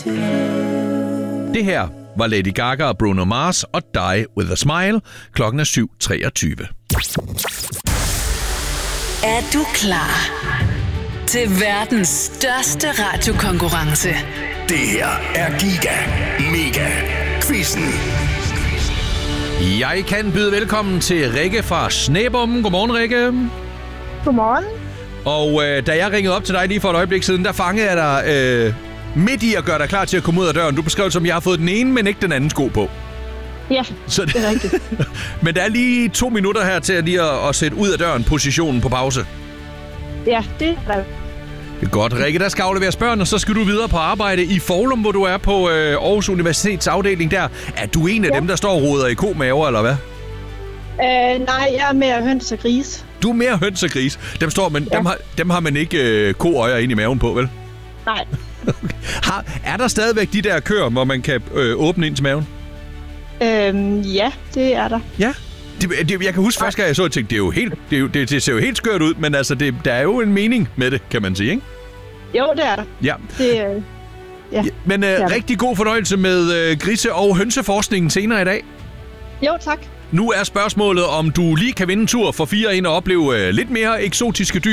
Det her var Lady Gaga og Bruno Mars og Die With A Smile. Klokken er 7:23. Er du klar til verdens største radiokonkurrence? Det her er Giga Mega Quizzen. Jeg kan byde velkommen til Rikke fra Snæbom. Godmorgen, Rikke. Godmorgen. Og da jeg ringede op til dig lige for et øjeblik siden, der fangede jeg dig midt i at gøre dig klar til at komme ud af døren. Du beskrev det som, jeg har fået den ene, men ikke den anden sko på. Ja, så det er rigtigt. Men der er lige 2 minutter her til lige at sætte ud af døren positionen på pause. Ja, det er der. Det er godt, Rikke. Der skal afleveres børn, og så skal du videre på arbejde i Foulum, hvor du er på Aarhus Universitets afdeling der. Er du en af dem, der står og roder i komaver, eller hvad? Nej, jeg er mere høns og gris. Du er mere høns og gris. Dem står, men ja. dem har man ikke koøjer ind i maven på, vel? Nej. Er der stadigvæk de der køer, hvor man kan åbne ind til maven? Ja, det er der. Ja? Jeg kan huske første gang, jeg så, at jeg tænkte, det ser jo helt skørt ud, men altså, der er jo en mening med det, kan man sige, ikke? Jo, det er der. Ja. Ja. Men rigtig god fornøjelse med grise- og hønseforskningen senere i dag. Jo, tak. Nu er spørgsmålet, om du lige kan vinde en tur for 4 ind og opleve lidt mere eksotiske dyr.